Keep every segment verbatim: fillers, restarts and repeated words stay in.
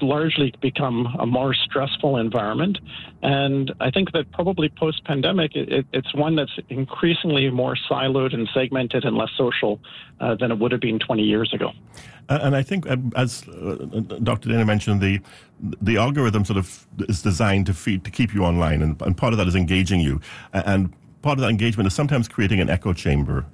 largely become a more stressful environment. And I think that probably post-pandemic, it, it, it's one that's increasingly more siloed and segmented and less social uh, than it would have been twenty years ago. Uh, and I think, uh, as uh, Doctor Dana mentioned, the the algorithm sort of is designed to feed to keep you online, and, and part of that is engaging you, and part of that engagement is sometimes creating an echo chamber.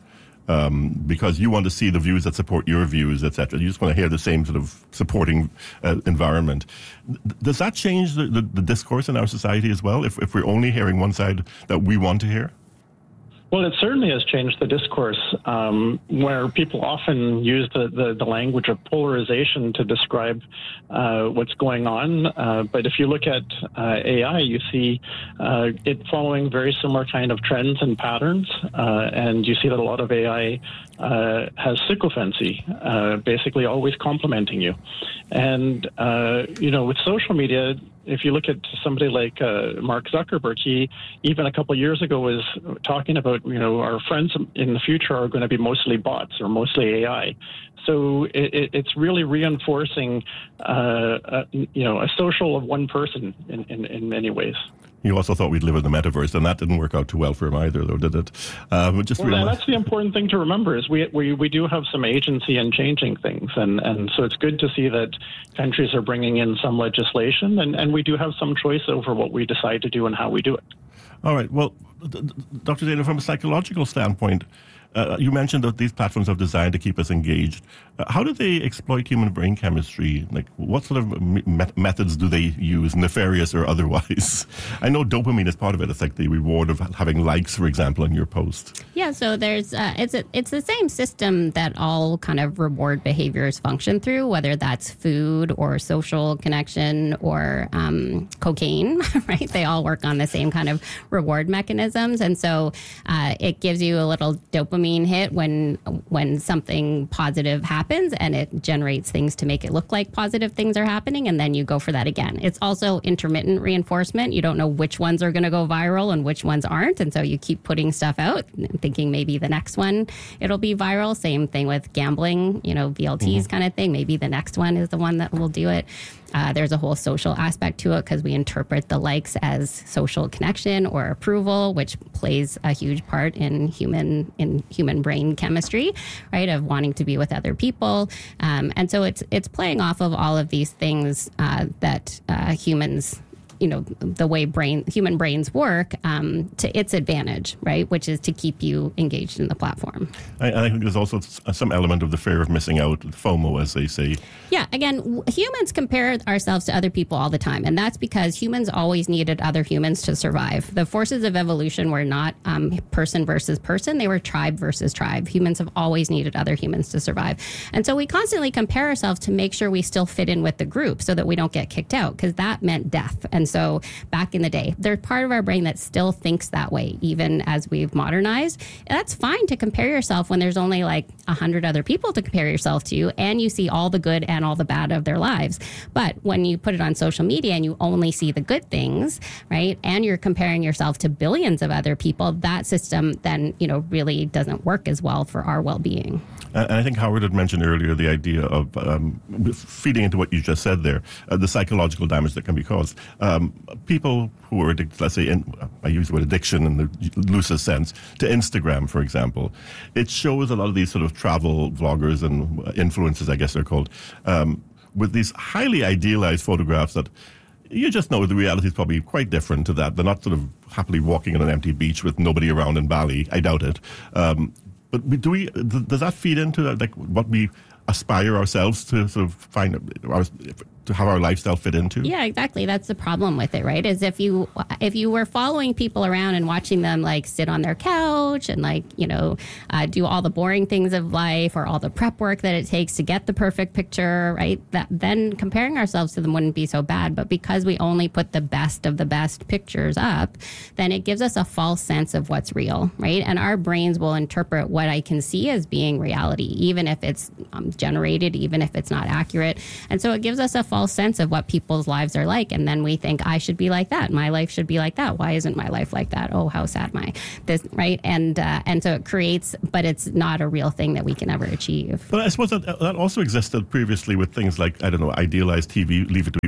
Um, because you want to see the views that support your views, et cetera. You just want to hear the same sort of supporting uh, environment. Does that change the, the, the discourse in our society as well, if, if we're only hearing one side that we want to hear? Well, it certainly has changed the discourse, um, where people often use the, the, the language of polarization to describe uh, what's going on. Uh, but if you look at uh, A I, you see uh, it following very similar kind of trends and patterns. Uh, and you see that a lot of A I uh, has sycophancy, uh, basically always complimenting you. And, uh, you know, with social media, if you look at somebody like uh, Mark Zuckerberg, he even a couple of years ago was talking about, you know, our friends in the future are going to be mostly bots or mostly A I. So it, it's really reinforcing, uh, a, you know, a social of one person in, in, in many ways. You also thought we'd live in the metaverse, and that didn't work out too well for him either, though, did it? Um, just well, that's the important thing to remember is we, we, we do have some agency in changing things, and, and so it's good to see that countries are bringing in some legislation, and, and we do have some choice over what we decide to do and how we do it. All right. Well, Doctor Dana, from a psychological standpoint, Uh, you mentioned that these platforms are designed to keep us engaged. Uh, how do they exploit human brain chemistry? Like, what sort of me- methods do they use, nefarious or otherwise? I know dopamine is part of it. It's like the reward of having likes, for example, on your post. Yeah, so there's uh, it's a, it's the same system that all kind of reward behaviors function through, whether that's food or social connection or um, cocaine, right? They all work on the same kind of reward mechanisms, and so uh, it gives you a little dopamine hit when when something positive happens, and it generates things to make it look like positive things are happening, and then you go for that again. It's also intermittent reinforcement. You don't know which ones are going to go viral and which ones aren't, and so you keep putting stuff out thinking maybe the next one it'll be viral. Same thing with gambling, you know, V L Ts mm-hmm. kind of thing. Maybe the next one is the one that will do it. Uh, there's a whole social aspect to it because we interpret the likes as social connection or approval, which plays a huge part in human in human brain chemistry, right? Of wanting to be with other people, um, and so it's it's playing off of all of these things uh, that uh, humans. You know, the way brain human brains work um, to its advantage, right? Which is to keep you engaged in the platform. I, I think there's also some element of the fear of missing out, FOMO, as they say. Yeah, again, w- humans compare ourselves to other people all the time, and that's because humans always needed other humans to survive. The forces of evolution were not um, person versus person; they were tribe versus tribe. Humans have always needed other humans to survive, and so we constantly compare ourselves to make sure we still fit in with the group, so that we don't get kicked out, because that meant death. And so back in the day, there's part of our brain that still thinks that way, even as we've modernized. And that's fine to compare yourself when there's only like a hundred other people to compare yourself to, and you see all the good and all the bad of their lives. But when you put it on social media and you only see the good things, right, and you're comparing yourself to billions of other people, that system then, you know, really doesn't work as well for our well-being. And I think Howard had mentioned earlier the idea of um, feeding into what you just said there, uh, the psychological damage that can be caused. Um, people who are addicted, let's say, in, I use the word addiction in the loosest sense, to Instagram, for example, it shows a lot of these sort of travel vloggers and influencers, I guess they're called, um, with these highly idealized photographs that you just know the reality is probably quite different to that. They're not sort of happily walking on an empty beach with nobody around in Bali. I doubt it. Um, But do we? Does that feed into like what we aspire ourselves to sort of find, to have our lifestyle fit into? Yeah, exactly. That's the problem with it, right? Is if you if you were following people around and watching them like sit on their couch and like, you know, uh, do all the boring things of life or all the prep work that it takes to get the perfect picture, right? That then comparing ourselves to them wouldn't be so bad. But because we only put the best of the best pictures up, then it gives us a false sense of what's real, right? And our brains will interpret what I can see as being reality, even if it's um, generated, even if it's not accurate. And so it gives us a false sense of what people's lives are like, and then we think I should be like that. My life should be like that. Why isn't my life like that? Oh, how sad am I? This, right? And uh, and so it creates, but it's not a real thing that we can ever achieve. But I suppose that that also existed previously with things like, I don't know, idealized T V, Leave It to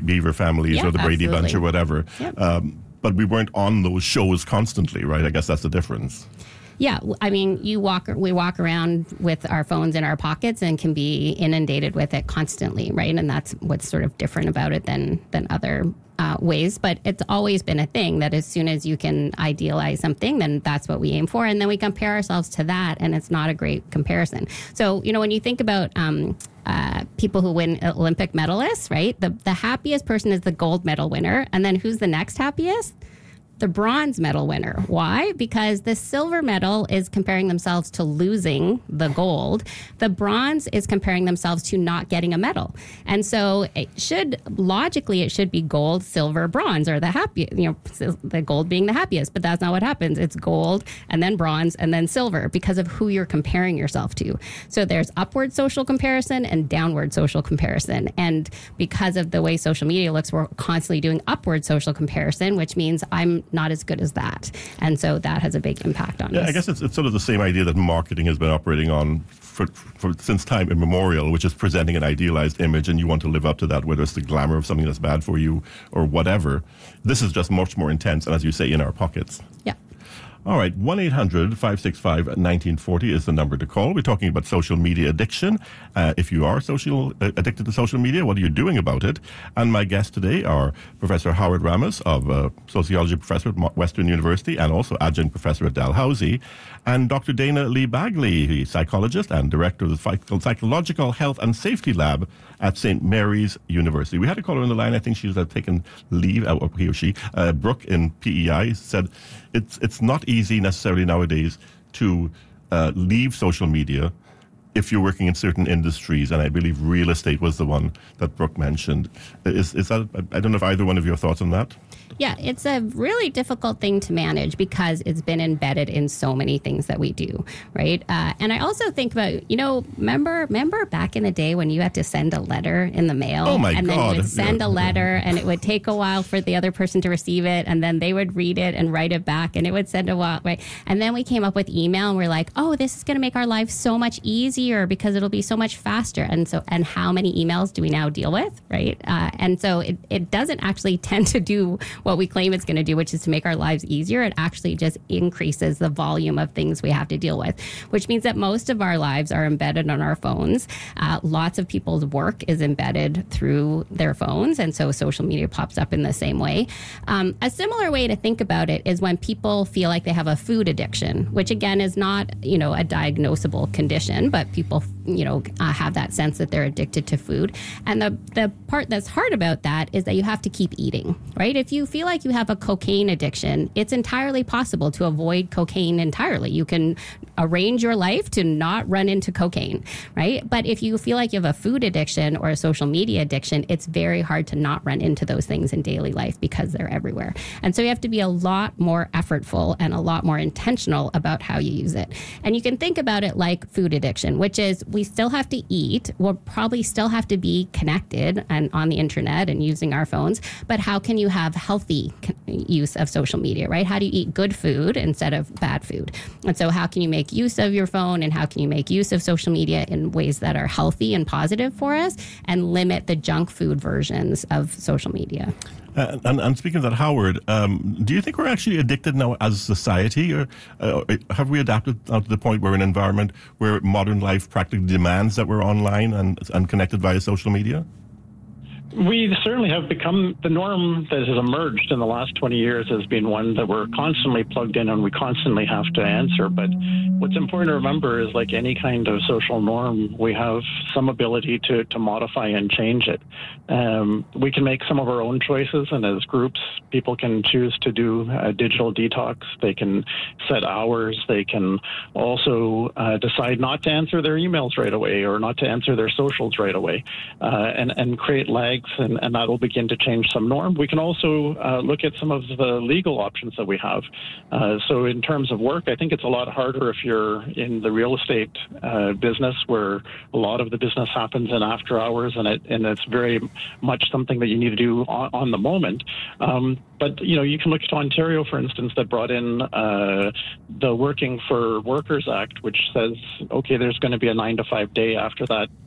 Beaver Families Yeah, or the Brady absolutely. Bunch or whatever. Yep. Um, but we weren't on those shows constantly, right? I guess that's the difference. Yeah, w- I mean, you walk, we walk around with our phones in our pockets and can be inundated with it constantly, right? And that's what's sort of different about it than than other uh, ways. But it's always been a thing that as soon as you can idealize something, then that's what we aim for, and then we compare ourselves to that, and it's not a great comparison. So, you know, when you think about um, uh, people who win Olympic medalists, right? The the happiest person is the gold medal winner, and then who's the next happiest? The bronze medal winner. Why? Because the silver medal is comparing themselves to losing the gold. The bronze is comparing themselves to not getting a medal. And so it should, logically, it should be gold, silver, bronze, or the happy, you know, the gold being the happiest. But that's not what happens. It's gold and then bronze and then silver because of who you're comparing yourself to. So there's upward social comparison and downward social comparison. And because of the way social media looks, we're constantly doing upward social comparison, which means I'm not as good as that. And so that has a big impact on Yeah, us. I guess it's, it's sort of the same idea that marketing has been operating on for, for since time immemorial, which is presenting an idealized image, and you want to live up to that, whether it's the glamour of something that's bad for you or whatever. This is just much more intense, and as you say, in our pockets. Yeah. All right, one eight hundred five six five one nine four zero is the number to call. We're talking about social media addiction. Uh, if you are social uh, addicted to social media, what are you doing about it? And my guests today are Professor Howard Ramos, of uh, sociology professor at Western University and also adjunct professor at Dalhousie, and Doctor Dana Lee Bagley, psychologist and director of the Psychological Health and Safety Lab at Saint Mary's University. We had a caller on the line. I think she's uh, taken leave, uh, he or she. Uh, Brooke in P E I said it's it's not easy necessarily nowadays to uh, leave social media if you're working in certain industries, and I believe real estate was the one that Brooke mentioned. Is is that? I don't know if either one of your thoughts on that. Yeah, it's a really difficult thing to manage because it's been embedded in so many things that we do, right? Uh, and I also think about, you know, remember remember back in the day when you had to send a letter in the mail? Oh, my and God. then you would send Yeah. a letter and it would take a while for the other person to receive it, and then they would read it and write it back, and it would send a while, right? And then we came up with email, and we're like, oh, this is going to make our lives so much easier because it'll be so much faster. And so, and how many emails do we now deal with, right? Uh, and so it, it doesn't actually tend to do what we claim it's going to do, which is to make our lives easier. It actually just increases the volume of things we have to deal with, which means that most of our lives are embedded on our phones. Uh, lots of people's work is embedded through their phones, and so social media pops up in the same way. Um, a similar way to think about it is when people feel like they have a food addiction, which again is not, you know, a diagnosable condition, but people, you know, uh, have that sense that they're addicted to food. And the, the part that's hard about that is that you have to keep eating, right? If you feel like you have a cocaine addiction, it's entirely possible to avoid cocaine entirely. You can arrange your life to not run into cocaine, right? But if you feel like you have a food addiction or a social media addiction, it's very hard to not run into those things in daily life because they're everywhere. And so you have to be a lot more effortful and a lot more intentional about how you use it. And you can think about it like food addiction, which is we still have to eat. We'll probably still have to be connected and on the internet and using our phones. But how can you have healthy use of social media, right? How do you eat good food instead of bad food? And so how can you make use of your phone, and how can you make use of social media in ways that are healthy and positive for us, and limit the junk food versions of social media? Uh, and, and speaking of that, Howard, um, do you think we're actually addicted now as a society, or uh, have we adapted now to the point where an environment where modern life practically demands that we're online and, and connected via social media? We certainly have become the norm that has emerged in the last twenty years has been one that we're constantly plugged in and we constantly have to answer. But what's important to remember is, like any kind of social norm, we have some ability to, to modify and change it. Um, we can make some of our own choices, and as groups, people can choose to do a digital detox. They can set hours. They can also uh, decide not to answer their emails right away or not to answer their socials right away, uh, and, and create lags. And, and that will begin to change some norm. We can also uh, look at some of the legal options that we have. Uh, so in terms of work, I think it's a lot harder if you're in the real estate uh, business, where a lot of the business happens in after hours, and it and it's very much something that you need to do on, on the moment. Um, but, you know, you can look at Ontario, for instance, that brought in uh, the Working for Workers Act, which says, okay, there's going to be a nine to five day after that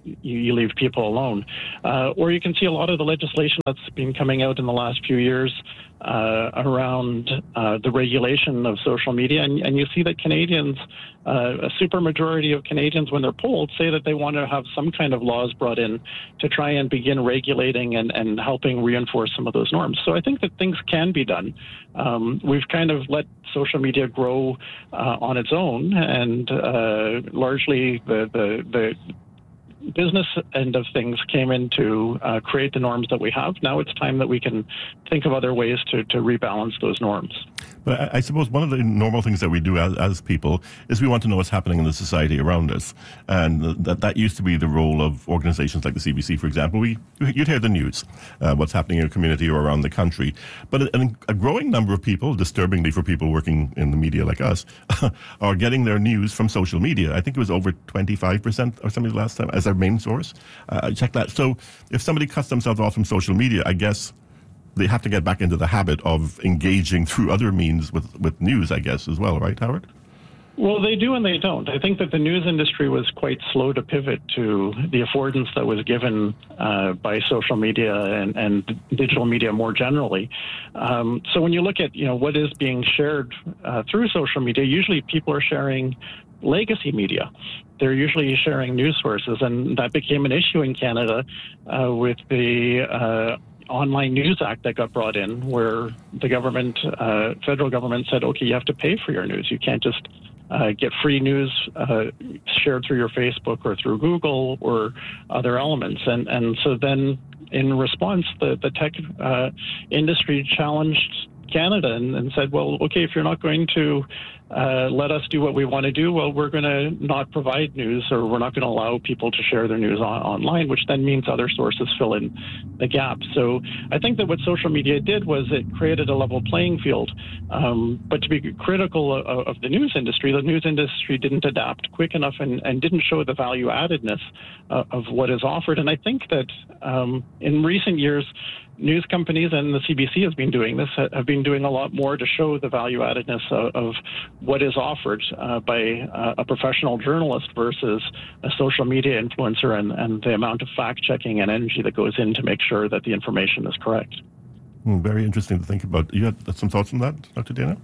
you, you leave people alone. Uh, or you can see a lot of the legislation that's been coming out in the last few years uh, around uh, the regulation of social media. And, and you see that Canadians, uh, a supermajority of Canadians, when they're polled, say that they want to have some kind of laws brought in to try and begin regulating and, and helping reinforce some of those norms. So I think that things can be done. Um, we've kind of let social media grow uh, on its own, and uh, largely the, the, the business end of things came in to uh, create the norms that we have. Now it's time that we can think of other ways to, to rebalance those norms. But I, I suppose one of the normal things that we do as, as people is we want to know what's happening in the society around us. And that, that used to be the role of organizations like the C B C, for example. We, you'd hear the news, uh, what's happening in your community or around the country. But a, a growing number of people, disturbingly for people working in the media like us, are getting their news from social media. I think it was over twenty-five percent or something last time as their main source. Uh, check that. So if somebody cuts themselves off from social media, I guess they have to get back into the habit of engaging through other means with, with news, I guess, as well, right, Howard? Well, they do and they don't. I think that the news industry was quite slow to pivot to the affordance that was given uh, by social media and, and digital media more generally. Um, so when you look at, you know, what is being shared uh, through social media, usually people are sharing legacy media. They're usually sharing news sources, and that became an issue in Canada uh, with the uh, Online News Act that got brought in, where the government, uh, federal government said, okay, you have to pay for your news. You can't just uh, get free news uh, shared through your Facebook or through Google or other elements. And, and so then in response, the, the tech uh, industry challenged Canada and, and said, well, okay, if you're not going to uh, let us do what we want to do, well, we're going to not provide news, or we're not going to allow people to share their news on, online, which then means other sources fill in the gap. So I think that what social media did was it created a level playing field. Um, but to be critical of, of the news industry, the news industry didn't adapt quick enough and, and didn't show the value addedness uh, of what is offered. And I think that um, in recent years, news companies, and the C B C has been doing this, have been doing a lot more to show the value addedness of, of what is offered uh, by uh, a professional journalist versus a social media influencer, and, and the amount of fact-checking and energy that goes in to make sure that the information is correct. Hmm, very interesting to think about. You had some thoughts on that, Doctor Dana?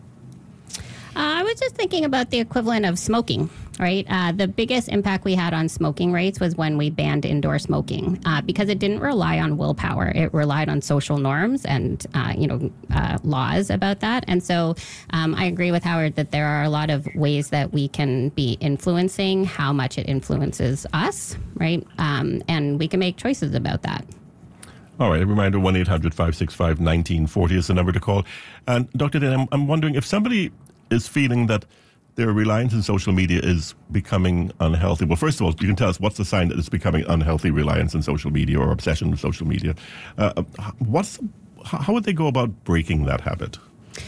Uh, I was just thinking about the equivalent of smoking, right? Uh, the biggest impact we had on smoking rates was when we banned indoor smoking, uh, because it didn't rely on willpower. It relied on social norms and, uh, you know, uh, laws about that. And so um, I agree with Howard that there are a lot of ways that we can be influencing how much it influences us, right? Um, and we can make choices about that. All right. A reminder, one eight hundred five six five one nine four zero is the number to call. And Doctor Dan, I'm, I'm wondering if somebody is feeling that their reliance on social media is becoming unhealthy. Well, first of all, you can tell us what's the sign that it's becoming unhealthy reliance on social media or obsession with social media. Uh, what's how would they go about breaking that habit?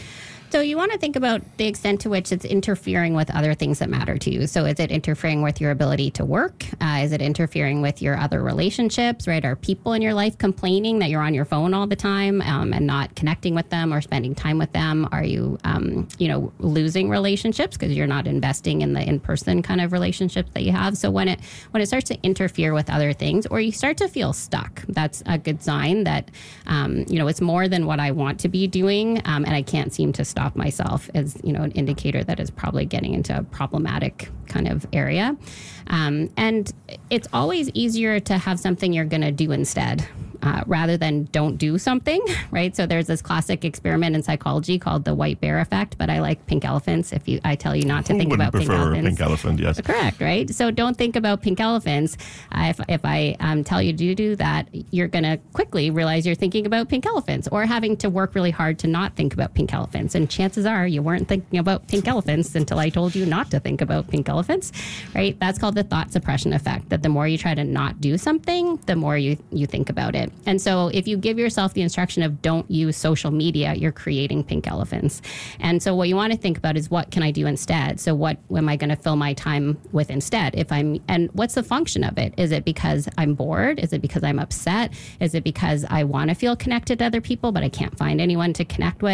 So you want to think about the extent to which it's interfering with other things that matter to you. So is it interfering with your ability to work? Uh, is it interfering with your other relationships, right? Are people in your life complaining that you're on your phone all the time um, and not connecting with them or spending time with them? Are you, um, you know, losing relationships because you're not investing in the in-person kind of relationships that you have? So when it when it starts to interfere with other things, or you start to feel stuck, that's a good sign that, um, you know, it's more than what I want to be doing, um, and I can't seem to stop myself, as, you know, an indicator that is probably getting into a problematic kind of area. Um, and it's always easier to have something you're going to do instead. Uh, rather than don't do something, right? So there's this classic experiment in psychology called the white bear effect, but I like pink elephants. If you, I tell you not to Who think about pink elephants. prefer a pink elephant, yes. Correct, right? So don't think about pink elephants. Uh, if, if I um, tell you to do that, you're going to quickly realize you're thinking about pink elephants, or having to work really hard to not think about pink elephants. And chances are you weren't thinking about pink elephants until I told you not to think about pink elephants, right? That's called the thought suppression effect, that the more you try to not do something, the more you, you think about it. And so if you give yourself the instruction of don't use social media, you're creating pink elephants. And so what you want to think about is, what can I do instead? So what am I going to fill my time with instead? If I'm, and what's the function of it? Is it because I'm bored? Is it because I'm upset? Is it because I want to feel connected to other people, but I can't find anyone to connect with?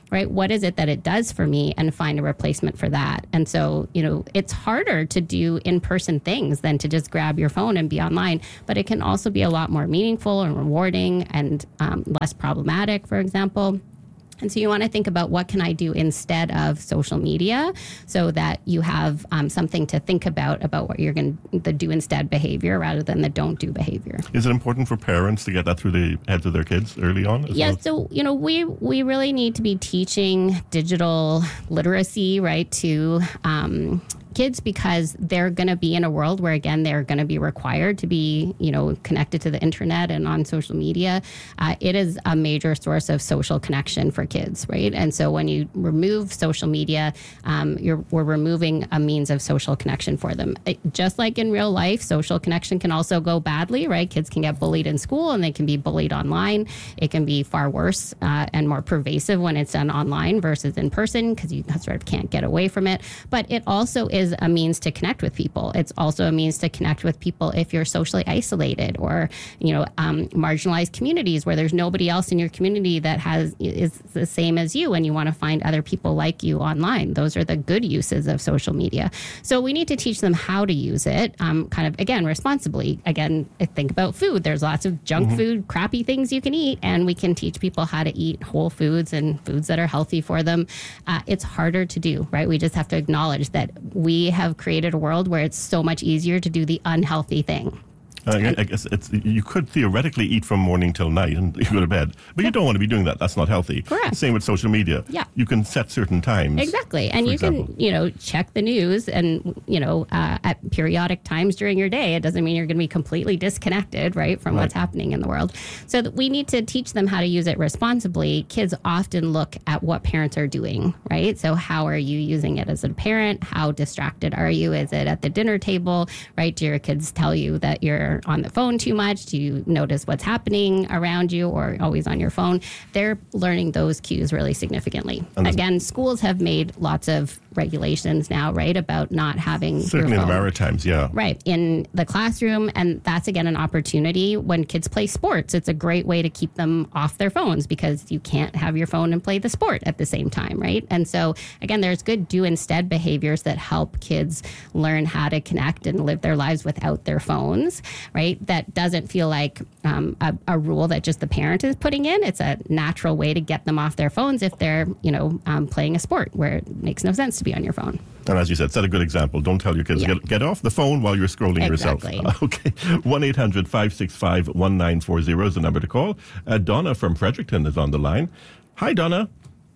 right? What is it that it does for me, and find a replacement for that. And so, you know, it's harder to do in-person things than to just grab your phone and be online, but it can also be a lot more meaningful and rewarding and um, less problematic, for example. And so you want to think about what can I do instead of social media, so that you have um, something to think about, about what you're going to, the do instead behavior rather than the don't do behavior. Is it important for parents to get that through the heads of their kids early on? Yeah, well? so, you know, we, we really need to be teaching digital literacy, right, to um, kids, because they're going to be in a world where, again, they're going to be required to be, you know, connected to the internet and on social media. Uh, it is a major source of social connection for kids, right? And so when you remove social media, um, you're we're removing a means of social connection for them. It, just like in real life, social connection can also go badly, right? Kids can get bullied in school, and they can be bullied online. It can be far worse uh, and more pervasive when it's done online versus in person, because you sort of can't get away from it. But it also is a means to connect with people. It's also a means to connect with people if you're socially isolated, or, you know, um, marginalized communities where there's nobody else in your community that has is the same as you, and you want to find other people like you online. Those are the good uses of social media. So we need to teach them how to use it, um, kind of, again, responsibly. Again, think about food. There's lots of junk mm-hmm. food, crappy things you can eat, and we can teach people how to eat whole foods and foods that are healthy for them. Uh, it's harder to do, right? We just have to acknowledge that we have created a world where it's so much easier to do the unhealthy thing. Uh, I guess it's, you could theoretically eat from morning till night and you go to bed, but you don't want to be doing that. That's not healthy. Correct. Same with social media. Yeah. You can set certain times. Exactly. And you example. can, you know, check the news and, you know, uh, at periodic times during your day. It doesn't mean you're going to be completely disconnected, right, from right. what's happening in the world. So that we need to teach them how to use it responsibly. Kids often look at what parents are doing, right? So how are you using it as a parent? How distracted are you? Is it at the dinner table, right? Do your kids tell you that you're on the phone too much? Do you notice what's happening around you, or always on your phone? They're learning those cues really significantly. Again, schools have made lots of regulations now, right, about not having certainly your in phone. the Maritimes, yeah, right, in the classroom. And that's, again, an opportunity when kids play sports. It's a great way to keep them off their phones, because you can't have your phone and play the sport at the same time, right? And so, again, there's good do instead behaviors that help kids learn how to connect and live their lives without their phones, right? That doesn't feel like um, a, a rule that just the parent is putting in. It's a natural way to get them off their phones if they're, you know, um, playing a sport where it makes no sense to be on your phone. And as you said, set a good example. Don't tell your kids, yeah. get, get off the phone while you're scrolling exactly. yourself. Okay. one eight hundred five six five one nine four zero is the number to call. Uh, Donna from Fredericton is on the line. Hi, Donna.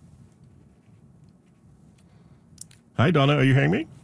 Hi, Donna. Are you hearing me?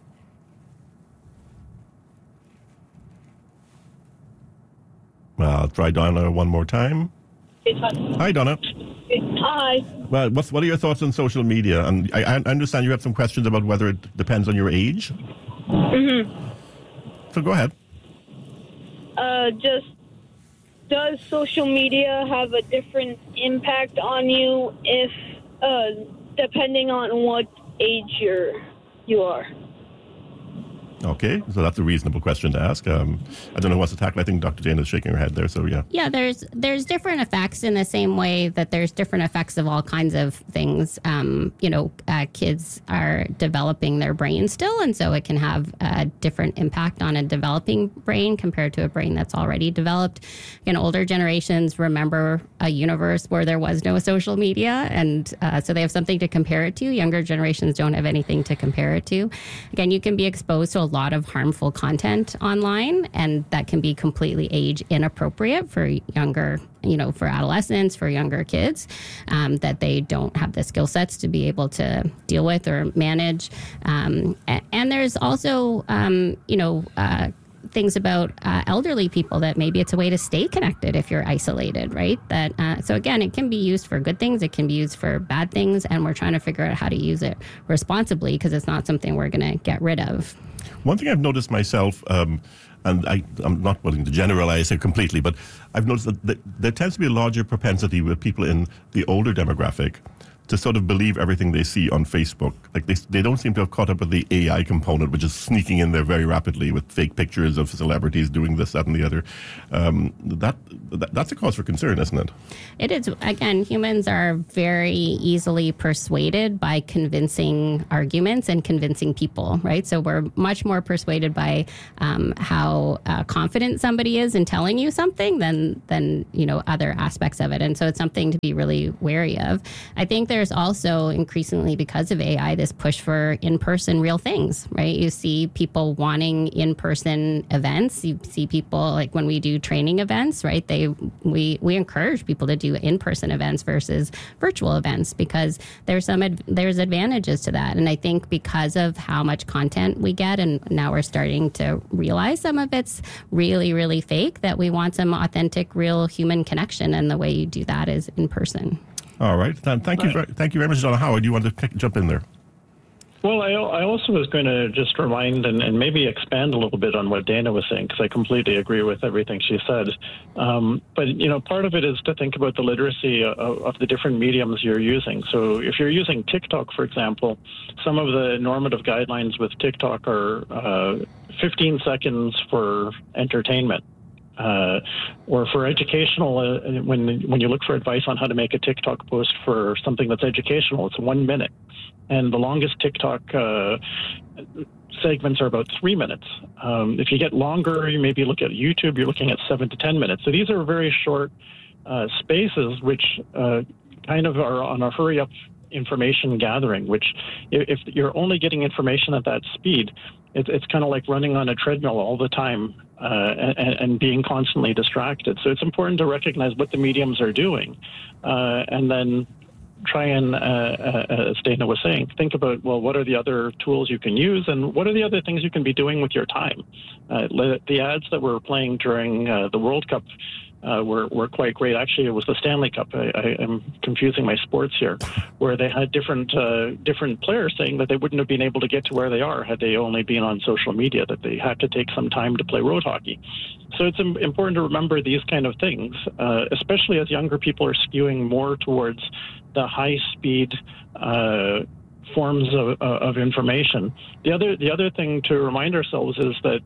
Well, I'll try Donna one more time. Hi, Donna. Hi. Well, what's, what are your thoughts on social media? And I, I understand you have some questions about whether it depends on your age. Mm-hmm. So go ahead. Uh, just, does social media have a different impact on you if, uh, depending on what age you're, you are? Okay, so that's a reasonable question to ask. Um, I don't know what's to tackle. I think Doctor Jane is shaking her head there, so yeah. Yeah, there's there's different effects in the same way that there's different effects of all kinds of things. Um, you know, uh, kids are developing their brain still, and so it can have a different impact on a developing brain compared to a brain that's already developed. In older generations, remember a universe where there was no social media, and uh, so they have something to compare it to. Younger generations don't have anything to compare it to. Again, you can be exposed to a lot of harmful content online, and that can be completely age inappropriate for younger, you know, for adolescents, for younger kids, um, that they don't have the skill sets to be able to deal with or manage. Um, and, and there's also, um, you know, uh, things about uh, elderly people that maybe it's a way to stay connected if you're isolated, right? That uh, so again, it can be used for good things, it can be used for bad things, and we're trying to figure out how to use it responsibly, because it's not something we're going to get rid of. One thing I've noticed myself, um, and I, I'm not willing to generalize it completely, but I've noticed that th- there tends to be a larger propensity with people in the older demographic to sort of believe everything they see on Facebook. Like they they don't seem to have caught up with the A I component, which is sneaking in there very rapidly with fake pictures of celebrities doing this, that, and the other. Um, that, that that's a cause for concern, isn't it? It is. Again, humans are very easily persuaded by convincing arguments and convincing people, right? So we're much more persuaded by um, how uh, confident somebody is in telling you something than than you know other aspects of it, and so it's something to be really wary of. I think there's also increasingly, because of A I, this push for in-person real things, right? You see people wanting in-person events. You see people, like when we do training events, right? They we we encourage people to do in-person events versus virtual events because there's some ad, there's advantages to that. And I think because of how much content we get, and now we're starting to realize some of it's really, really fake, that we want some authentic, real human connection. And the way you do that is in person. All right. Thank you. Very, thank you very much, Donna Howard. You want to pick, jump in there? Well, I, I also was going to just remind and, and maybe expand a little bit on what Dana was saying, because I completely agree with everything she said. Um, but, you know, part of it is to think about the literacy of, of the different mediums you're using. So if you're using TikTok, for example, some of the normative guidelines with TikTok are uh, fifteen seconds for entertainment. Uh, or for educational, uh, when when you look for advice on how to make a TikTok post for something that's educational, it's one minute. And the longest TikTok uh, segments are about three minutes. Um, if you get longer, you maybe look at YouTube, you're looking at seven to ten minutes. So these are very short uh, spaces, which uh, kind of are on a hurry up information gathering, which if you're only getting information at that speed, it's, it's kind of like running on a treadmill all the time uh, and, and being constantly distracted. So it's important to recognize what the mediums are doing uh, and then try and, uh, uh, as Dana was saying, think about, well, what are the other tools you can use and what are the other things you can be doing with your time? Uh, the ads that were playing during uh, the World Cup Uh, were, were quite great. Actually, it was the Stanley Cup. I, I am confusing my sports here, where they had different uh, different players saying that they wouldn't have been able to get to where they are had they only been on social media, that they had to take some time to play road hockey. So it's im- important to remember these kind of things, uh, especially as younger people are skewing more towards the high-speed uh, forms of, uh, of information. The other, the other thing to remind ourselves is that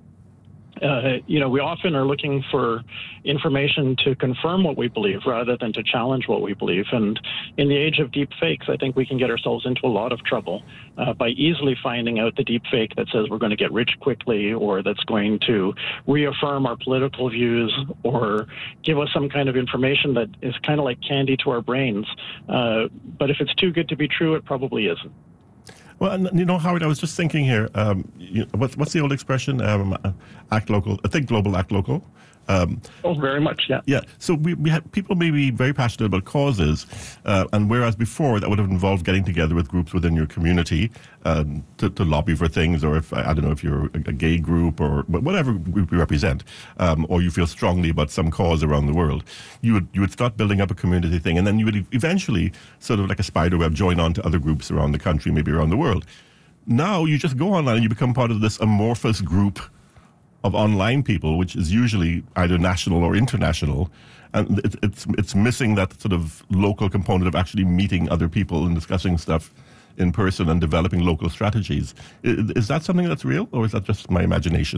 Uh, you know, we often are looking for information to confirm what we believe rather than to challenge what we believe. And in the age of deep fakes, I think we can get ourselves into a lot of trouble uh, by easily finding out the deep fake that says we're going to get rich quickly, or that's going to reaffirm our political views, or give us some kind of information that is kind of like candy to our brains. Uh, but if it's too good to be true, it probably isn't. Well, you know, Howard, I was just thinking here, um, you know, what's, what's the old expression? Um, act local, think global, act local. Um, oh, very much, yeah. Yeah, so we, we have, people may be very passionate about causes, uh, and whereas before that would have involved getting together with groups within your community um, to, to lobby for things, or if, I don't know, if you're a, a gay group or whatever group you represent, um, or you feel strongly about some cause around the world, you would you would start building up a community thing, and then you would eventually, sort of like a spider web, join on to other groups around the country, maybe around the world. Now you just go online and you become part of this amorphous group of online people, which is usually either national or international, and it, it's it's missing that sort of local component of actually meeting other people and discussing stuff in person and developing local strategies. Is, is that something that's real, or is that just my imagination?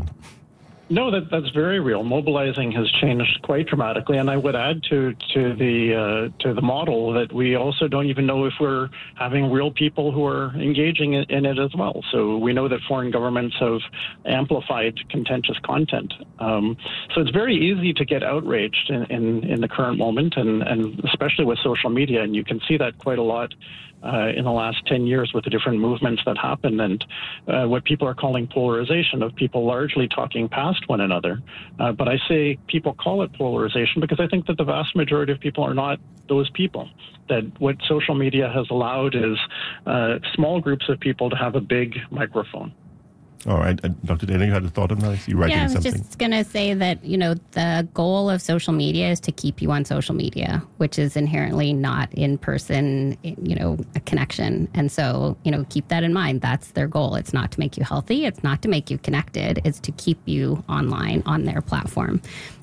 No, that that's very real. Mobilizing has changed quite dramatically, and I would add to to the uh, to the model that we also don't even know if we're having real people who are engaging in, in it as well. So we know that foreign governments have amplified contentious content. Um, so it's very easy to get outraged in, in, in the current moment, and, and especially with social media, and you can see that quite a lot Uh, in the last ten years with the different movements that happen, and uh, what people are calling polarization, of people largely talking past one another. Uh, but I say people call it polarization because I think that the vast majority of people are not those people. That what social media has allowed is uh, small groups of people to have a big microphone. All right. Uh, Doctor Dana, you had a thought on that? I see you writing yeah, I was something. just going to say that, you know, the goal of social media is to keep you on social media, which is inherently not in-person, you know, a connection. And so, you know, keep that in mind. That's their goal. It's not to make you healthy. It's not to make you connected. It's to keep you online on their platform.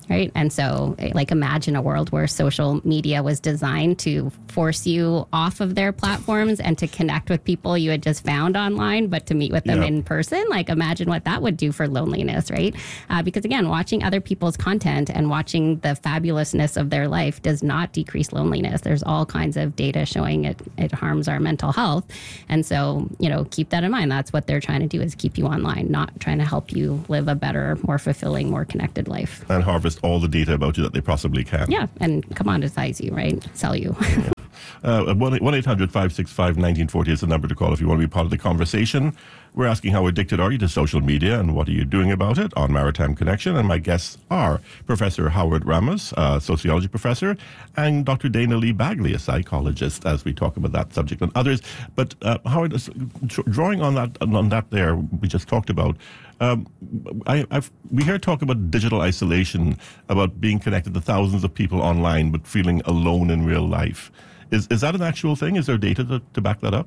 right? And so, like, imagine a world where social media was designed to force you off of their platforms and to connect with people you had just found online, but to meet with them yeah. in person. Like, imagine what that would do for loneliness, right? Uh, because again, watching other people's content and watching the fabulousness of their life does not decrease loneliness. There's all kinds of data showing it, it harms our mental health. And so, you know, keep that in mind. That's what they're trying to do, is keep you online, not trying to help you live a better, more fulfilling, more connected life. And harvest all the data about you that they possibly can. Yeah, and commoditize you, right? Sell you. Yeah. Uh, one eight hundred five six five one nine four zero is the number to call if you want to be part of the conversation. We're asking, how addicted are you to social media and what are you doing about it on Maritime Connection? And my guests are Professor Howard Ramos, a sociology professor, and Doctor Dana Lee Bagley, a psychologist, as we talk about that subject and others. But uh, Howard, drawing on that, on that there we just talked about, um, I, I've, we hear talk about digital isolation, about being connected to thousands of people online but feeling alone in real life. Is is that an actual thing? Is there data to, to back that up?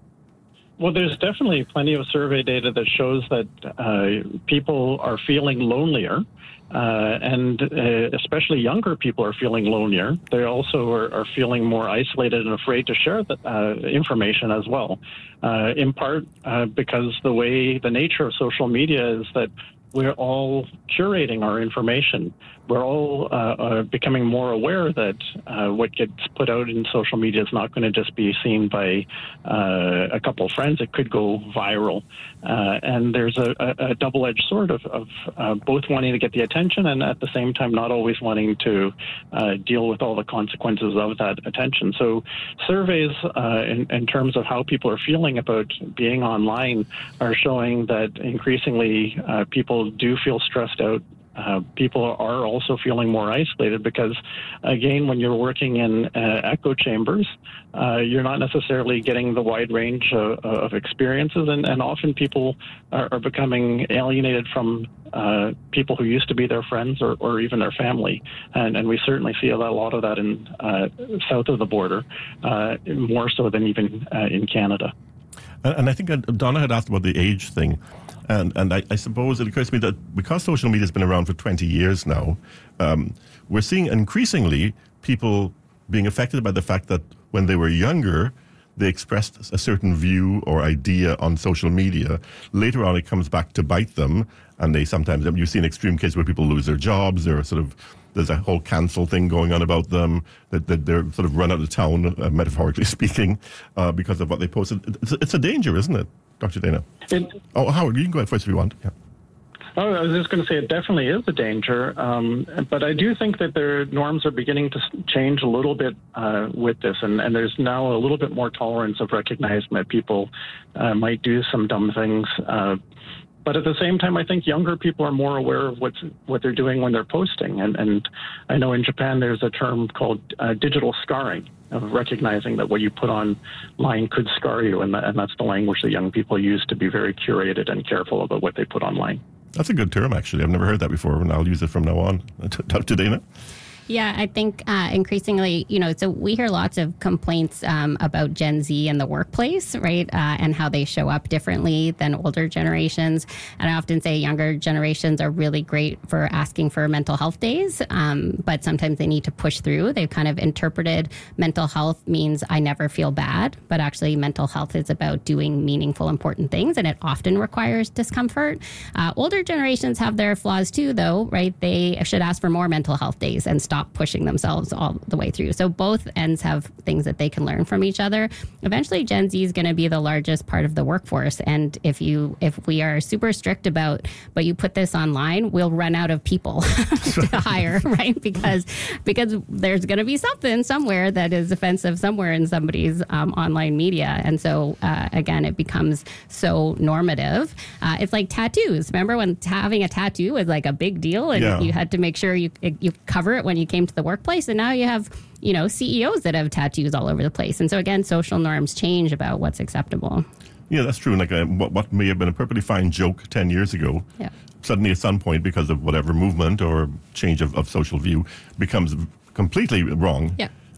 Well, there's definitely plenty of survey data that shows that uh, people are feeling lonelier, uh, and uh, especially younger people are feeling lonelier. They also are, are feeling more isolated and afraid to share the, uh, information as well, uh, in part uh, because the way, the nature of social media is that we're all curating our information. We're all uh, uh, becoming more aware that uh, what gets put out in social media is not going to just be seen by uh, a couple of friends. It could go viral. Uh, and there's a, a, a double-edged sword of, of uh, both wanting to get the attention and at the same time not always wanting to uh, deal with all the consequences of that attention. So surveys uh, in, in terms of how people are feeling about being online are showing that increasingly uh, people do feel stressed out. Uh, people are also feeling more isolated because, again, when you're working in uh, echo chambers, uh, you're not necessarily getting the wide range of, of experiences, and, and often people are, are becoming alienated from uh, people who used to be their friends or, or even their family. And, and we certainly see a lot of that in uh, south of the border, uh, more so than even uh, in Canada. And, and I think Donna had asked about the age thing. And and I, I suppose it occurs to me that because social media has been around for twenty years now, um, we're seeing increasingly people being affected by the fact that when they were younger, they expressed a certain view or idea on social media. Later on, it comes back to bite them, and they sometimes, you've seen extreme cases where people lose their jobs, or sort of, there's a whole cancel thing going on about them, that, that they're sort of run out of town, uh, metaphorically speaking, uh, because of what they posted. It's, it's a danger, isn't it, Doctor Dana? It, oh, Howard, you can go ahead first if you want. Yeah. Oh, I was just going to say it definitely is a danger, um, but I do think that their norms are beginning to change a little bit uh, with this, and, and there's now a little bit more tolerance of recognizing that people uh, might do some dumb things. Uh, But at the same time, I think younger people are more aware of what's, what they're doing when they're posting. And, and I know in Japan there's a term called uh, digital scarring, of recognizing that what you put online could scar you. And, that, and that's the language that young people use to be very curated and careful about what they put online. That's a good term, actually. I've never heard that before, and I'll use it from now on. Doctor Dana? Yeah, I think uh, increasingly, you know, so we hear lots of complaints um, about Gen Z in the workplace, right, uh, and how they show up differently than older generations. And I often say younger generations are really great for asking for mental health days, um, but sometimes they need to push through. They've kind of interpreted mental health means I never feel bad, but actually mental health is about doing meaningful, important things, and it often requires discomfort. Uh, older generations have their flaws too, though, right? They should ask for more mental health days and stop pushing themselves all the way through. So both ends have things that they can learn from each other. Eventually, Gen Z is going to be the largest part of the workforce. And if you if we are super strict about, but you put this online, we'll run out of people to hire, right? Because because there's going to be something somewhere that is offensive somewhere in somebody's um, online media. And so, uh, again, it becomes so normative. Uh, it's like tattoos. Remember when t- having a tattoo was like a big deal, and yeah. you had to make sure you you cover it when you came to the workplace, and now you have, you know, C E Os that have tattoos all over the place. And so again, social norms change about what's acceptable. Yeah, that's true. Like a, what, what may have been a perfectly fine joke ten years ago, yeah. suddenly at some point, because of whatever movement or change of, of social view, becomes completely wrong. Yeah.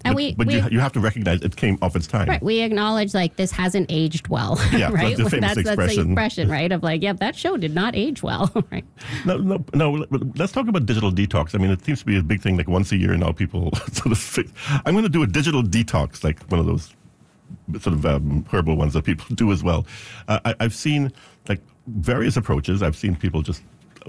And but we, but we, you, you have to recognize it came off its time. Right. We acknowledge like this hasn't aged well. Yeah, right. that's the famous that's, that's expression. the expression, right? Of like, yeah, that show did not age well. Right. No, no, no. Let's talk about digital detox. I mean, it seems to be a big thing. Like once a year now, people sort of fix, I'm going to do a digital detox, like one of those sort of um, herbal ones that people do as well. Uh, I, I've seen like various approaches. I've seen people just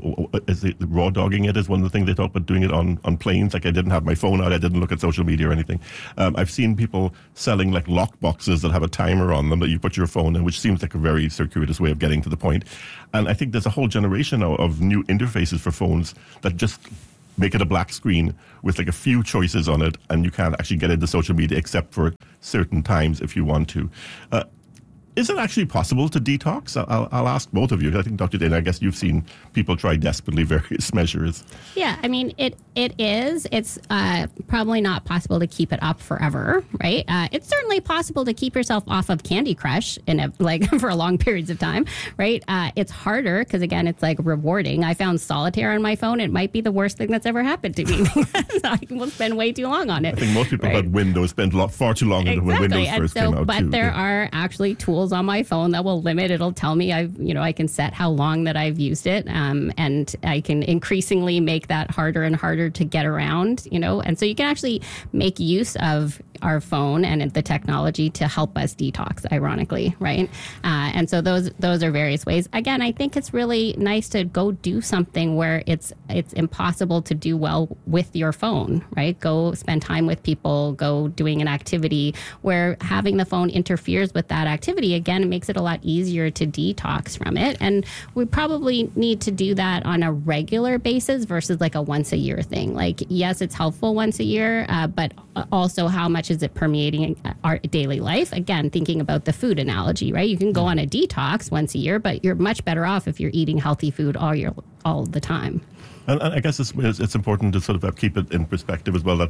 is it raw dogging it is one of the things they talk about, doing it on, on planes. Like I didn't have my phone out, I didn't look at social media or anything. Um, I've seen people selling like lock boxes that have a timer on them that you put your phone in, which seems like a very circuitous way of getting to the point. And I think there's a whole generation of, of new interfaces for phones that just make it a black screen with like a few choices on it, and you can't actually get into social media except for certain times if you want to. Uh, Is it actually possible to detox? I'll, I'll ask both of you. I think, Doctor Dana, I guess you've seen people try desperately various measures. Yeah, I mean, it it is. It's uh, probably not possible to keep it up forever, right? Uh, it's certainly possible to keep yourself off of Candy Crush in a, like for long periods of time, right? Uh, it's harder because, again, it's like rewarding. I found solitaire on my phone. It might be the worst thing that's ever happened to me. I will spend way too long on it. I think most people right? had Windows spend lot, far too long exactly. when Windows and first so, came out. But too. there yeah. are actually tools on my phone that will limit. It'll tell me I've, you know, I can set how long that I've used it, um, and I can increasingly make that harder and harder to get around, you know. And so you can actually make use of our phone and the technology to help us detox, ironically, right? Uh, and so those those are various ways. Again, I think it's really nice to go do something where it's it's impossible to do well with your phone, right? Go spend time with people, go doing an activity where having the phone interferes with that activity. Again, it makes it a lot easier to detox from it. And we probably need to do that on a regular basis versus like a once a year thing. Like, yes, it's helpful once a year, uh, but also how much is it permeating our daily life? Again, thinking about the food analogy, right? You can go on a detox once a year, but you're much better off if you're eating healthy food all year, all the time. And, and I guess it's, it's important to sort of keep it in perspective as well, that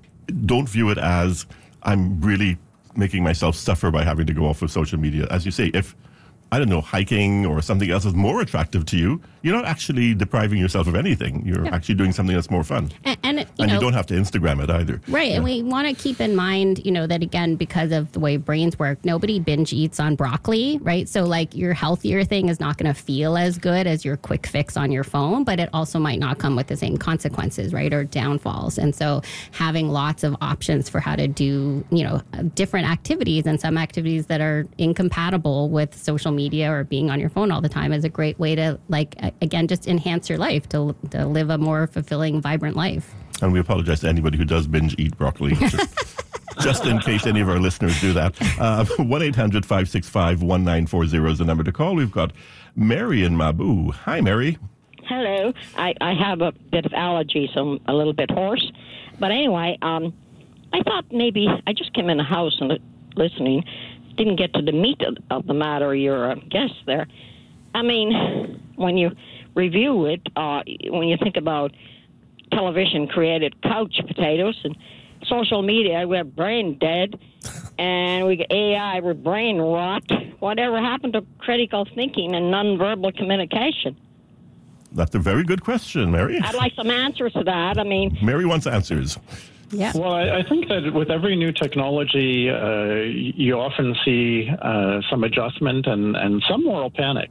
don't view it as I'm really making myself suffer by having to go off of social media. As you say, if, I don't know, hiking or something else is more attractive to you, you're not actually depriving yourself of anything. You're yeah. actually doing something that's more fun. And, and, you, and know, you don't have to Instagram it either. Right. Yeah. And we want to keep in mind, you know, that again, because of the way brains work, nobody binge eats on broccoli, right? So like your healthier thing is not going to feel as good as your quick fix on your phone, but it also might not come with the same consequences, right? Or downfalls. And so having lots of options for how to do, you know, different activities, and some activities that are incompatible with social media or being on your phone all the time is a great way to, like, again, just enhance your life, to, to live a more fulfilling, vibrant life. And we apologize to anybody who does binge eat broccoli, just, just in case any of our listeners do that. Uh, one eight hundred five six five one nine four zero is the number to call. We've got Mary in Mabu. Hi, Mary. Hello. I, I have a bit of allergy, so I'm a little bit hoarse. But anyway, um, I thought maybe I just came in the house and listening, didn't get to the meat of, of the matter, your uh, guest there. I mean, when you review it, uh, when you think about television created couch potatoes and social media, we're brain dead, and we got A I, we're brain rot. Whatever happened to critical thinking and nonverbal communication? That's a very good question, Mary. I'd like some answers to that. I mean, Mary wants answers. Yeah. Well, I, I think that with every new technology, uh, you often see uh, some adjustment and, and some moral panic.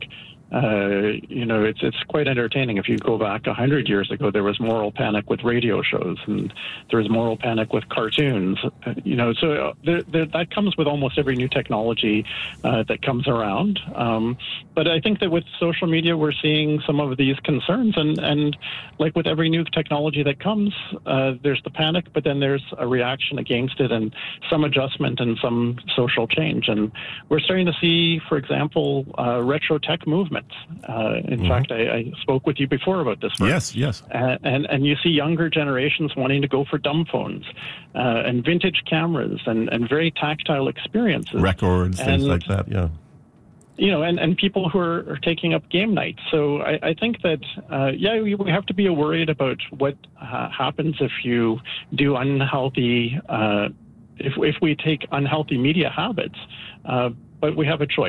Uh, you know, it's it's quite entertaining. If you go back a hundred years ago, there was moral panic with radio shows, and there was moral panic with cartoons. Uh, you know, so there, there, that comes with almost every new technology uh, that comes around. Um, but I think that with social media, we're seeing some of these concerns, and, and like with every new technology that comes, uh, there's the panic, but then there's a reaction against it, and some adjustment and some social change. And we're starting to see, for example, uh, retro tech movements. Uh, in mm-hmm. fact, I, I spoke with you before about this. Right? Yes, yes. Uh, and and you see younger generations wanting to go for dumb phones uh, and vintage cameras and, and very tactile experiences. Records, and, things like that, yeah. You know, and, and people who are, are taking up game nights. So I, I think that, uh, yeah, we, we have to be worried about what uh, happens if you do unhealthy, uh, if if we take unhealthy media habits. Uh, but we have a choice.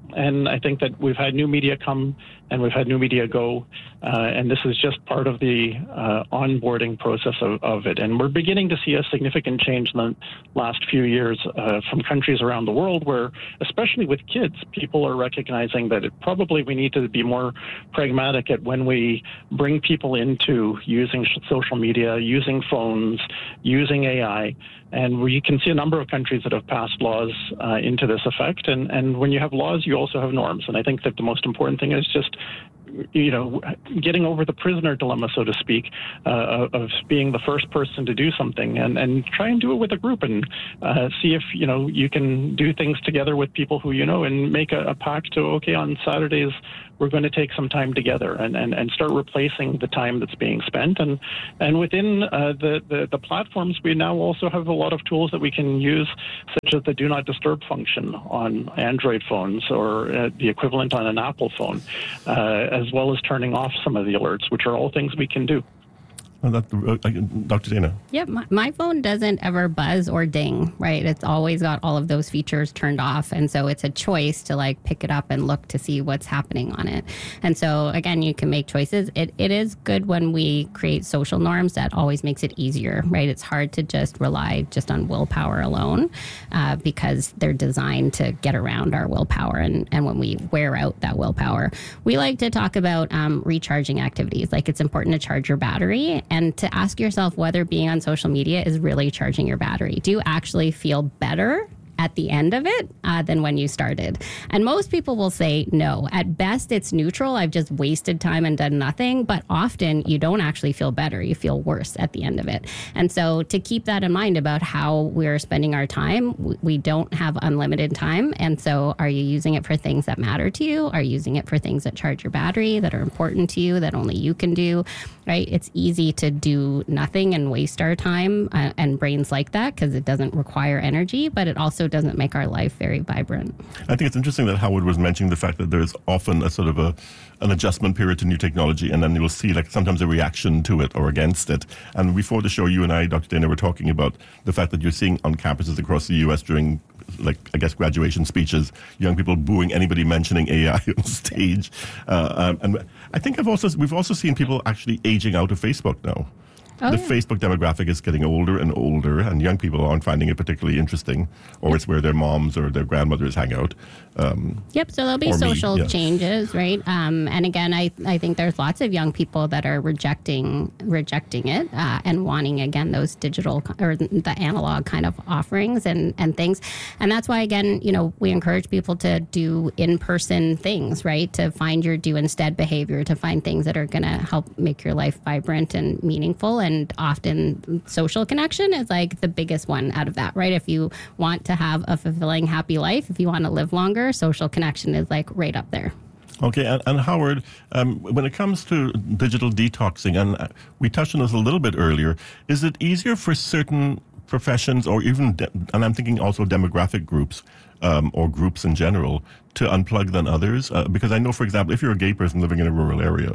And I think that we've had new media come and we've had new media go. Uh, and this is just part of the uh, onboarding process of, of it. And we're beginning to see a significant change in the last few years uh, from countries around the world where, especially with kids, people are recognizing that it probably we need to be more pragmatic at when we bring people into using social media, using phones, using A I. And we can see a number of countries that have passed laws uh, into this effect. And, and when you have laws, you also have norms. And I think that the most important thing is just, you know, getting over the prisoner dilemma, so to speak, uh, of being the first person to do something and, and try and do it with a group and uh, see if, you know, you can do things together with people who you know and make a, a pact to, okay, on Saturdays, we're going to take some time together and, and, and start replacing the time that's being spent. And and within uh, the, the, the platforms, we now also have a lot of tools that we can use, such as the Do Not Disturb function on Android phones or uh, the equivalent on an Apple phone, uh, as well as turning off some of the alerts, which are all things we can do. Well, that, uh, Doctor Dana. Yep, my, my phone doesn't ever buzz or ding, right? It's always got all of those features turned off. And so it's a choice to like pick it up and look to see what's happening on it. And so again, you can make choices. It It is good when we create social norms. That always makes it easier, right? It's hard to just rely just on willpower alone uh, because they're designed to get around our willpower. And, and when we wear out that willpower, we like to talk about um, recharging activities. Like it's important to charge your battery and to ask yourself whether being on social media is really charging your battery. Do you actually feel better at the end of it uh, than when you started? And most people will say no. At best, it's neutral. I've just wasted time and done nothing. But often you don't actually feel better. You feel worse at the end of it. And so to keep that in mind about how we're spending our time, we don't have unlimited time. And so are you using it for things that matter to you? Are you using it for things that charge your battery, that are important to you, that only you can do, right? It's easy to do nothing and waste our time uh, and brains like that because it doesn't require energy, but it also doesn't make our life very vibrant. I think it's interesting that Howard was mentioning the fact that there's often a sort of a an adjustment period to new technology, and then you'll see like sometimes a reaction to it or against it. And before the show, you and I, Doctor Dana, were talking about the fact that you're seeing on campuses across the U S during, like, I guess, graduation speeches, young people booing anybody mentioning A I on stage. Uh, um, and I think I've also we've also seen people actually aging out of Facebook now. Oh, the yeah. Facebook demographic is getting older and older, and young people aren't finding it particularly interesting, or it's where their moms or their grandmothers hang out. Um, yep, so there'll be social me, yeah. changes, right? Um, and again, I, I think there's lots of young people that are rejecting rejecting it uh, and wanting, again, those digital or the analog kind of offerings and, and things. And that's why, again, you know, we encourage people to do in-person things, right? To find your do-instead behavior, to find things that are going to help make your life vibrant and meaningful. And And often social connection is like the biggest one out of that, right? If you want to have a fulfilling, happy life, if you want to live longer, social connection is like right up there. Okay, and, and Howard, um, when it comes to digital detoxing, and we touched on this a little bit earlier, is it easier for certain professions or even, de- and I'm thinking also demographic groups um, or groups in general, to unplug than others? Uh, because I know, for example, if you're a gay person living in a rural area,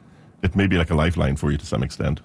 it may be like a lifeline for you to some extent.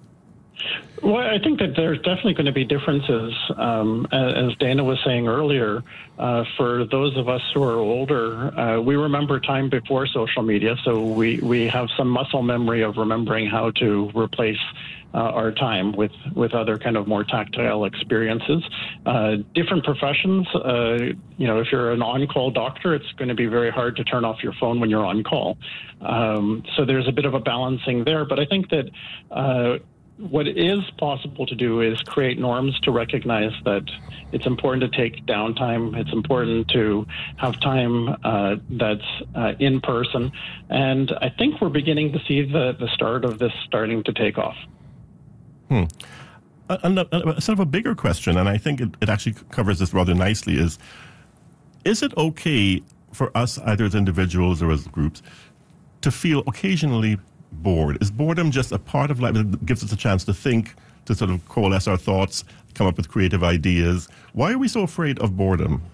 Well, I think that there's definitely going to be differences, um, as Dana was saying earlier. Uh, for those of us who are older, uh, we remember time before social media, so we, we have some muscle memory of remembering how to replace uh, our time with, with other kind of more tactile experiences. Uh, different professions, uh, you know, if you're an on-call doctor, it's going to be very hard to turn off your phone when you're on call. Um, so there's a bit of a balancing there, but I think that uh, what is possible to do is create norms to recognize that it's important to take downtime. It's important to have time uh, that's uh, in person. And I think we're beginning to see the, the start of this starting to take off. Hmm. And a, a, sort of a bigger question, and I think it, it actually covers this rather nicely, is, is it okay for us, either as individuals or as groups, to feel occasionally bored? Is boredom just a part of life that gives us a chance to think, to sort of coalesce our thoughts, come up with creative ideas? Why are we so afraid of boredom?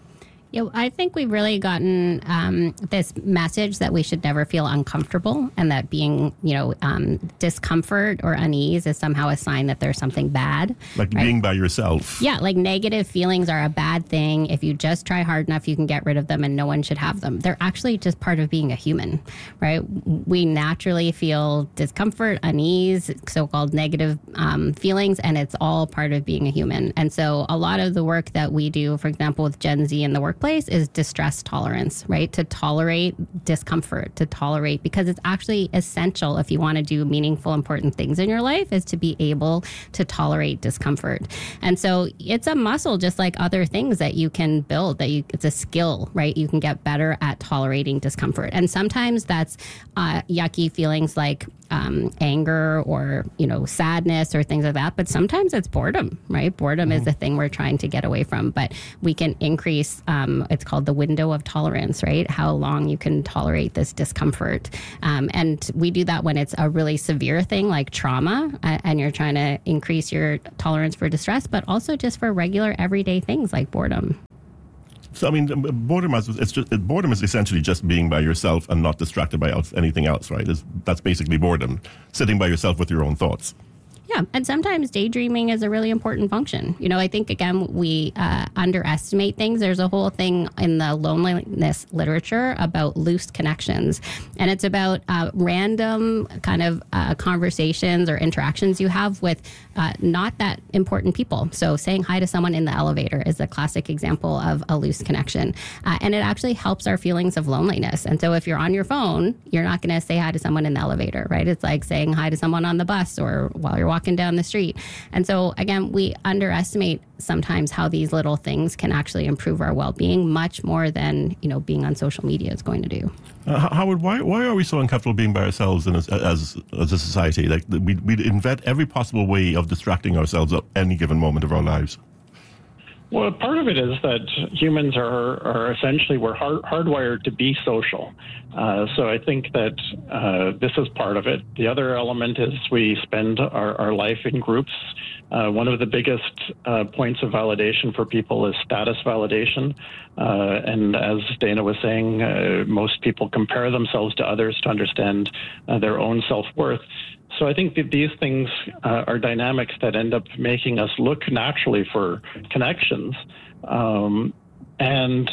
Yeah, I think we've really gotten um, this message that we should never feel uncomfortable, and that being, you know, um, discomfort or unease is somehow a sign that there's something bad. Like right? being by yourself. Yeah, like negative feelings are a bad thing. If you just try hard enough, you can get rid of them, and no one should have them. They're actually just part of being a human, right? We naturally feel discomfort, unease, so-called negative um, feelings, and it's all part of being a human. And so a lot of the work that we do, for example, with Gen Z in the work place is distress tolerance, right? To tolerate discomfort, to tolerate, because it's actually essential if you want to do meaningful, important things in your life, is to be able to tolerate discomfort. And so it's a muscle, just like other things that you can build, that you, it's a skill, right? You can get better at tolerating discomfort. And sometimes that's uh, yucky feelings like Um, anger or, you know, sadness or things like that. But sometimes it's boredom, right? Boredom mm-hmm. is the thing we're trying to get away from. But we can increase, um, it's called the window of tolerance, right? How long you can tolerate this discomfort. Um, and we do that when it's a really severe thing like trauma, uh, and you're trying to increase your tolerance for distress, but also just for regular everyday things like boredom. So, I mean, boredom is, it's just, boredom is essentially just being by yourself and not distracted by else, anything else, right? It's, that's basically boredom, sitting by yourself with your own thoughts. Yeah, and sometimes daydreaming is a really important function. You know, I think, again, we uh, underestimate things. There's a whole thing in the loneliness literature about loose connections. And it's about uh, random kind of uh, conversations or interactions you have with uh, not that important people. So saying hi to someone in the elevator is a classic example of a loose connection. Uh, and it actually helps our feelings of loneliness. And so if you're on your phone, you're not going to say hi to someone in the elevator, right? It's like saying hi to someone on the bus or while you're walking walking down the street. And so, again, we underestimate sometimes how these little things can actually improve our well-being much more than, you know, being on social media is going to do. Uh, Howard, why why are we so uncomfortable being by ourselves in a, as as a society? Like we we invent every possible way of distracting ourselves at any given moment of our lives. Well, part of it is that humans are, are essentially, we're hard, hardwired to be social. Uh, so I think that uh, this is part of it. The other element is we spend our, our life in groups. Uh, one of the biggest uh, points of validation for people is status validation. Uh, and as Dana was saying, uh, most people compare themselves to others to understand uh, their own self-worth. So I think that these things uh, are dynamics that end up making us look naturally for connections. Um, and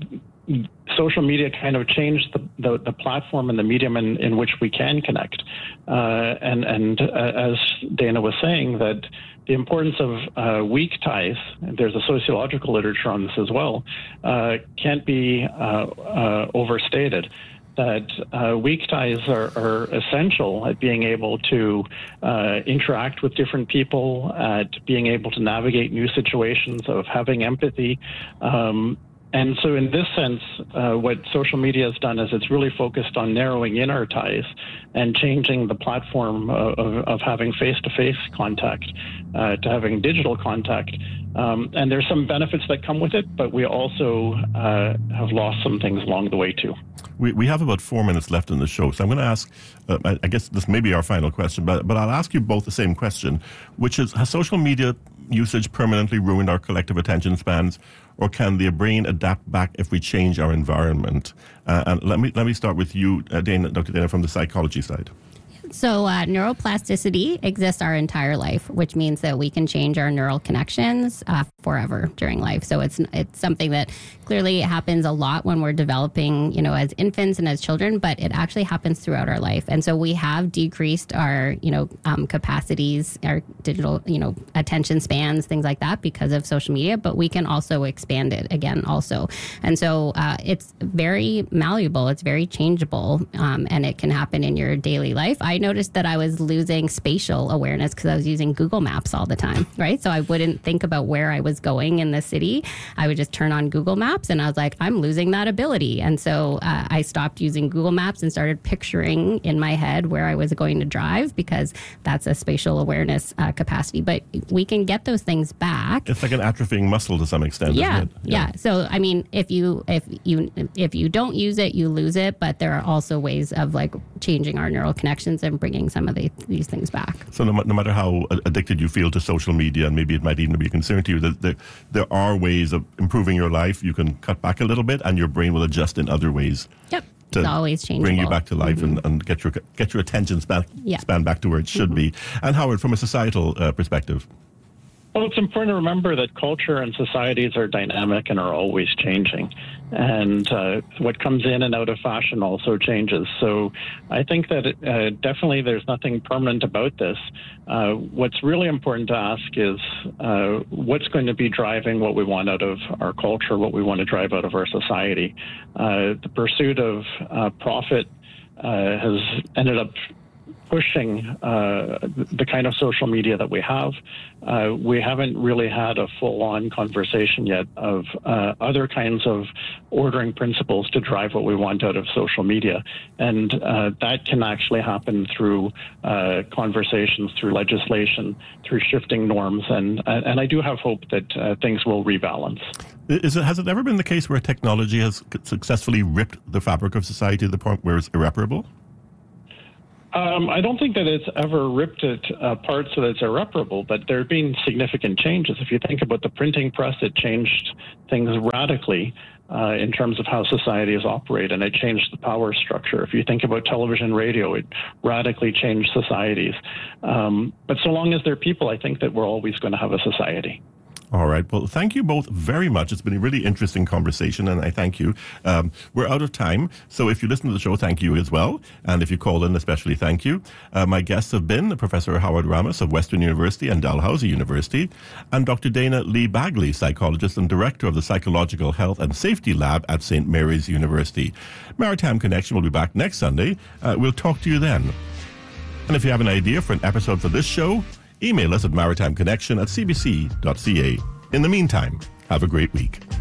social media kind of changed the, the, the platform and the medium in, in which we can connect. Uh, and and uh, as Dana was saying, that the importance of uh, weak ties, there's a sociological literature on this as well, uh, can't be uh, uh, overstated. That uh, weak ties are, are essential at being able to uh, interact with different people, at being able to navigate new situations, of having empathy. Um, and so in this sense, uh, what social media has done is it's really focused on narrowing in our ties and changing the platform of, of, of having face-to-face contact uh, to having digital contact. Um, and there's some benefits that come with it, but we also uh, have lost some things along the way too. We we have about four minutes left in the show, so I'm going to ask, uh, I, I guess this may be our final question, but, but I'll ask you both the same question, which is, has social media usage permanently ruined our collective attention spans, or can the brain adapt back if we change our environment? Uh, and let me let me start with you, uh, Dana, Doctor Dana, from the psychology side. So uh, neuroplasticity exists our entire life, which means that we can change our neural connections uh, forever during life. So it's it's something that clearly happens a lot when we're developing, you know, as infants and as children, but it actually happens throughout our life. And so we have decreased our, you know, um, capacities, our digital, you know, attention spans, things like that because of social media, but we can also expand it again also. And so uh, it's very malleable. It's very changeable, um, and it can happen in your daily life. I noticed that I was losing spatial awareness because I was using Google Maps all the time, right? So I wouldn't think about where I was going in the city. I would just turn on Google Maps and I was like, I'm losing that ability. And so uh, I stopped using Google Maps and started picturing in my head where I was going to drive because that's a spatial awareness uh, capacity. But we can get those things back. It's like an atrophying muscle to some extent, yeah, isn't it? Yeah. yeah. So, I mean, if you if you if you don't use it, you lose it. But there are also ways of like changing our neural connections and bringing some of the, these things back. So no, no matter how addicted you feel to social media, and maybe it might even be a concern to you, that there, there are ways of improving your life. You can cut back a little bit, and your brain will adjust in other ways. Yep. It's always changeable. Bring you back to life mm-hmm. and, and get your get your attention span, yeah. span back to where it should mm-hmm. be. And Howard, from a societal uh, perspective? Well, it's important to remember that culture and societies are dynamic and are always changing. And uh, what comes in and out of fashion also changes. So I think that uh, definitely there's nothing permanent about this. Uh, what's really important to ask is uh, what's going to be driving what we want out of our culture, what we want to drive out of our society. Uh, the pursuit of uh, profit uh, has ended up pushing uh, the kind of social media that we have. Uh, we haven't really had a full-on conversation yet of uh, other kinds of ordering principles to drive what we want out of social media. And uh, that can actually happen through uh, conversations, through legislation, through shifting norms. And, and I do have hope that uh, things will rebalance. Is it, has it ever been the case where technology has successfully ripped the fabric of society to the point where it's irreparable? Um, I don't think that it's ever ripped it apart so that it's irreparable, but there have been significant changes. If you think about the printing press, it changed things radically uh, in terms of how societies operate, and it changed the power structure. If you think about television, radio, it radically changed societies. Um, but so long as there are people, I think that we're always going to have a society. All right. Well, thank you both very much. It's been a really interesting conversation, and I thank you. Um, we're out of time, so if you listen to the show, thank you as well. And if you call in, especially thank you. Uh, my guests have been Professor Howard Ramos of Western University and Dalhousie University, and Doctor Dana Lee Bagley, psychologist and director of the Psychological Health and Safety Lab at Saint Mary's University. Maritime Connection will be back next Sunday. Uh, we'll talk to you then. And if you have an idea for an episode for this show, email us at maritimeconnection at c b c dot c a. In the meantime, have a great week.